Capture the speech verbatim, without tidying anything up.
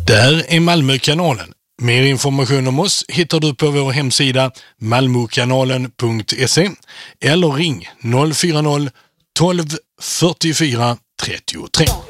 Där är Malmökanalen. Mer information om oss hittar du på vår hemsida malmokanalen punkt se eller ring noll fyra noll tolv fyrtiofyra trettiotre.